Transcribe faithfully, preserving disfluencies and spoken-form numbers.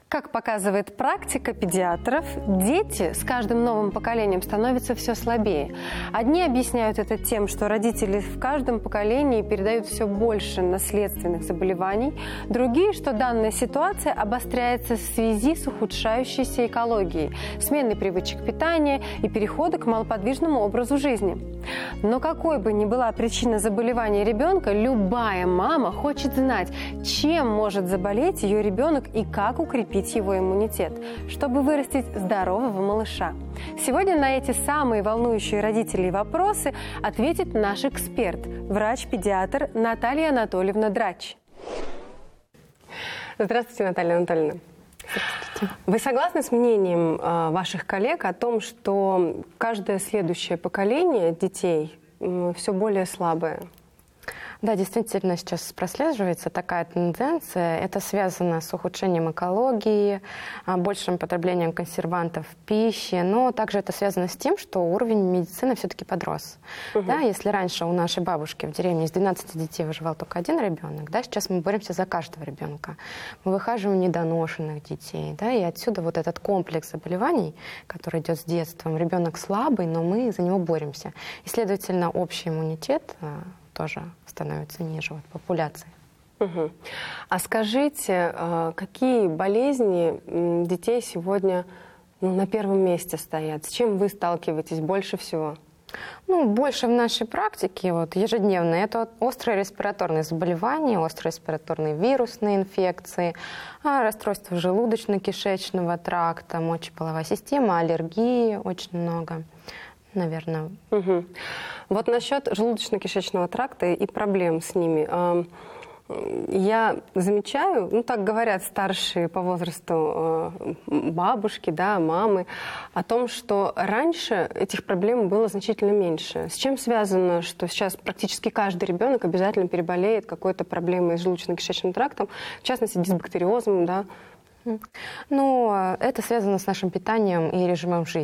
Как показывает практика педиатров, дети с каждым новым поколением становятся все слабее. Одни объясняют это тем, что родители в каждом поколении передают все больше наследственных заболеваний, другие, что данная ситуация обостряется в связи с ухудшающейся экологией, сменой привычек питания и перехода к малоподвижному образу жизни. Но какой бы ни была причина заболевания ребенка, любая мама хочет знать, чем может заболеть ее ребенок и как укрепить его иммунитет, чтобы вырастить здорового малыша. Сегодня на эти самые волнующие родителей вопросы ответит наш эксперт, врач-педиатр Наталья Анатольевна Драч. Здравствуйте, Наталья Анатольевна. Здравствуйте. Вы согласны с мнением э, ваших коллег о том, что каждое следующее поколение детей э, все более слабое? Да, действительно, сейчас прослеживается такая тенденция. Это связано с ухудшением экологии, большим потреблением консервантов в пище, но также это связано с тем, что уровень медицины все-таки подрос. Угу. Да, если раньше у нашей бабушки в деревне из двенадцати детей выживал только один ребенок, да, сейчас мы боремся за каждого ребенка. Мы выхаживаем недоношенных детей, да, и отсюда вот этот комплекс заболеваний, который идет с детством. Ребенок слабый, но мы за него боремся. И, следовательно, общий иммунитет тоже становится ниже вот, популяции. Угу. А скажите, какие болезни детей сегодня ну, на первом месте стоят? С чем вы сталкиваетесь больше всего? Ну, больше в нашей практике вот, ежедневно это острые респираторные заболевания, острые респираторные вирусные инфекции, расстройства желудочно-кишечного тракта, мочеполовая система, аллергии очень много. Наверное. Угу. Вот насчет желудочно-кишечного тракта и проблем с ними. Я замечаю, ну так говорят старшие по возрасту бабушки, да, мамы, о том, что раньше этих проблем было значительно меньше. С чем связано, что сейчас практически каждый ребенок обязательно переболеет какой-то проблемой с желудочно-кишечным трактом, в частности дисбактериозом, да? Ну, это связано с нашим питанием и режимом жизни.